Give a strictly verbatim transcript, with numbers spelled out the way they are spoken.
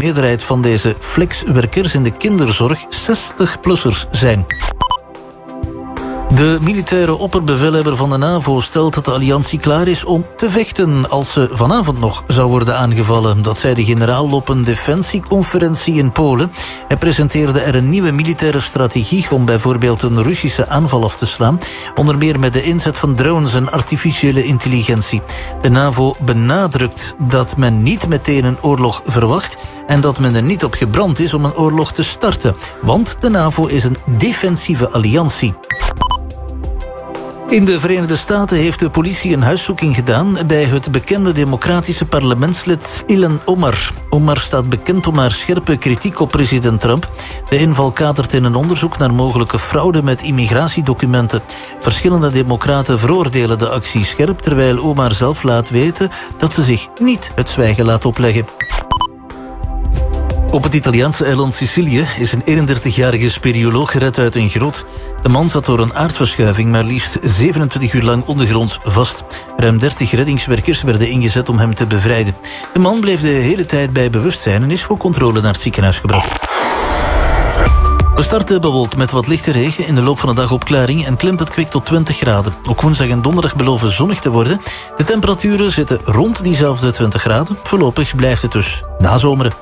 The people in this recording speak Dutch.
meerderheid van deze flexwerkers in de kinderzorg zestig-plussers zijn. De militaire opperbevelhebber van de NAVO stelt dat de alliantie klaar is om te vechten als ze vanavond nog zou worden aangevallen. Dat zei de generaal op een defensieconferentie in Polen. Hij presenteerde er een nieuwe militaire strategie om bijvoorbeeld een Russische aanval af te slaan. Onder meer met de inzet van drones en artificiële intelligentie. De NAVO benadrukt dat men niet meteen een oorlog verwacht en dat men er niet op gebrand is om een oorlog te starten. Want de NAVO is een defensieve alliantie. In de Verenigde Staten heeft de politie een huiszoeking gedaan bij het bekende democratische parlementslid Ilhan Omar. Omar staat bekend om haar scherpe kritiek op president Trump. De inval kadert in een onderzoek naar mogelijke fraude met immigratiedocumenten. Verschillende democraten veroordelen de actie scherp, terwijl Omar zelf laat weten dat ze zich niet het zwijgen laat opleggen. Op het Italiaanse eiland Sicilië is een eenendertigjarige speleoloog gered uit een grot. De man zat door een aardverschuiving maar liefst zevenentwintig uur lang ondergronds vast. Ruim dertig reddingswerkers werden ingezet om hem te bevrijden. De man bleef de hele tijd bij bewustzijn en is voor controle naar het ziekenhuis gebracht. We starten bewolkt met wat lichte regen, in de loop van de dag opklaring en klimt het kwik tot twintig graden. Ook woensdag en donderdag beloven zonnig te worden. De temperaturen zitten rond diezelfde twintig graden. Voorlopig blijft het dus nazomeren.